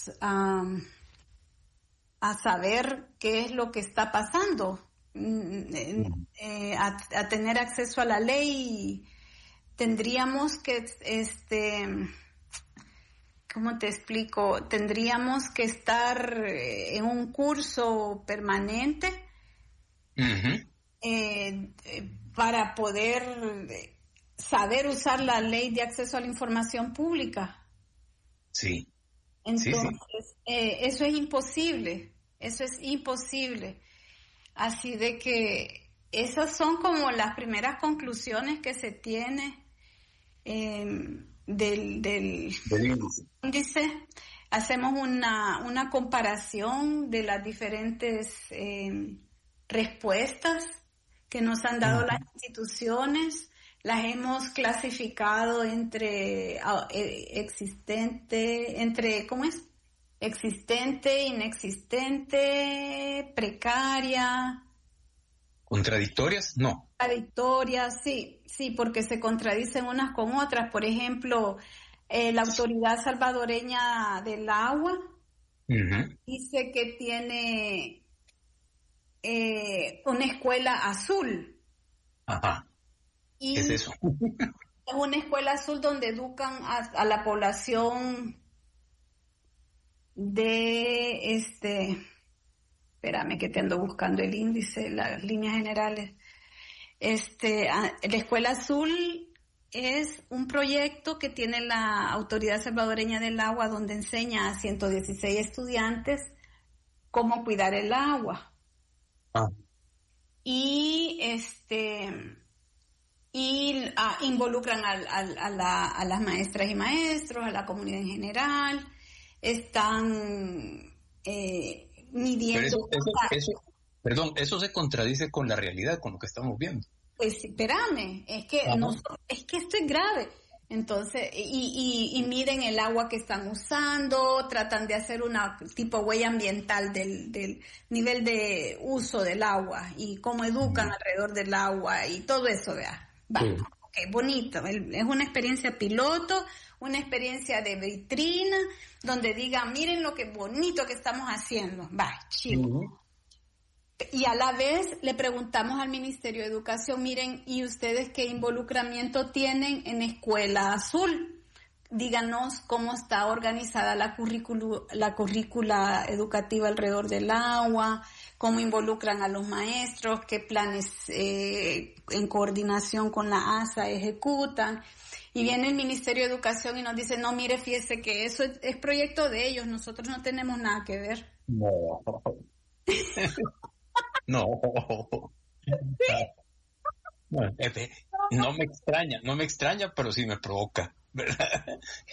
a, a saber qué es lo que está pasando, a tener acceso a la ley. Tendríamos que, ¿cómo te explico? Tendríamos que estar en un curso permanente para poder saber usar la ley de acceso a la información pública. Sí. Entonces, eso es imposible, Así de que esas son como las primeras conclusiones que se tiene del índice. Hacemos una comparación de las diferentes respuestas que nos han dado las instituciones. Las hemos clasificado entre existente, inexistente, precaria. ¿Contradictorias? No. Contradictorias, sí, porque se contradicen unas con otras. Por ejemplo, la Autoridad Salvadoreña del Agua dice que tiene una escuela azul. Ajá. Y ¿qué es eso? es una escuela azul donde educan a la población de espérame que te ando buscando el índice, las líneas generales. La escuela azul es un proyecto que tiene la Autoridad Salvadoreña del Agua, donde enseña a 116 estudiantes cómo cuidar el agua. Y involucran a las maestras y maestros, a la comunidad en general. Están midiendo. Pero eso se contradice con la realidad, con lo que estamos viendo. Pues espérame, es que esto es grave. Entonces, y miden el agua que están usando, tratan de hacer una tipo huella ambiental del nivel de uso del agua y cómo educan alrededor del agua y todo eso, vea. Okay, bonito. Es una experiencia piloto, una experiencia de vitrina, donde digan, miren lo que bonito que estamos haciendo. Chido. Y a la vez le preguntamos al Ministerio de Educación, miren, ¿y ustedes qué involucramiento tienen en Escuela Azul? Díganos cómo está organizada la currícula educativa alrededor del agua, cómo involucran a los maestros, qué planes en coordinación con la ASA ejecutan. Y viene el Ministerio de Educación y nos dice, no, mire, fíjese que eso es proyecto de ellos, nosotros no tenemos nada que ver. No. No. No me extraña, pero sí me provoca, ¿verdad?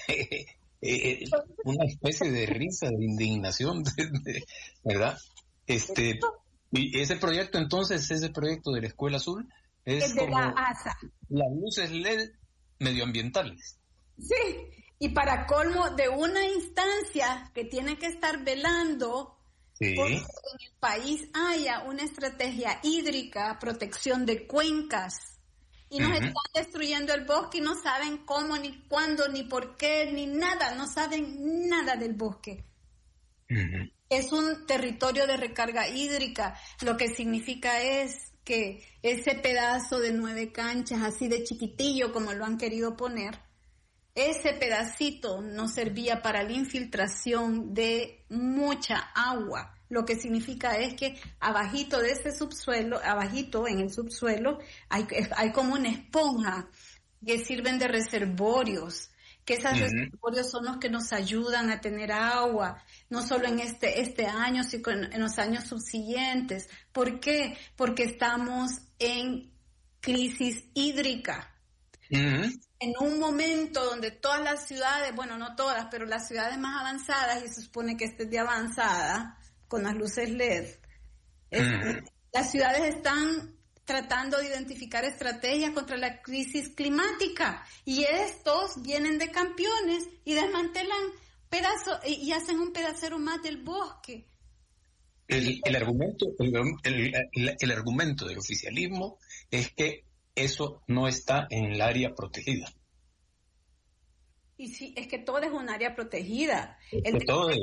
Una especie de risa, de indignación, ¿verdad? Y ese proyecto entonces, ese proyecto de la Escuela Azul, es de como la ASA. Las luces LED medioambientales. Sí, y para colmo de una instancia que tiene que estar velando porque en el país haya una estrategia hídrica, protección de cuencas, y nos están destruyendo el bosque y no saben cómo, ni cuándo, ni por qué, ni nada, no saben nada del bosque. Es un territorio de recarga hídrica, lo que significa es que ese pedazo de 9 canchas, así de chiquitillo como lo han querido poner, ese pedacito nos servía para la infiltración de mucha agua. Lo que significa es que abajito de ese subsuelo, abajito en el subsuelo, hay como una esponja que sirven de reservorios, que esos reservorios son los que nos ayudan a tener agua, no solo en este año, sino en los años subsiguientes. ¿Por qué? Porque estamos en crisis hídrica. En un momento donde todas las ciudades, bueno, no todas, pero las ciudades más avanzadas, y se supone que esta es de avanzada, con las luces LED, las ciudades están tratando de identificar estrategias contra la crisis climática, y estos vienen de campeones y desmantelan pedazos y hacen un pedacero más del bosque. El argumento del oficialismo es que eso no está en el área protegida. Y sí, es que todo es un área protegida.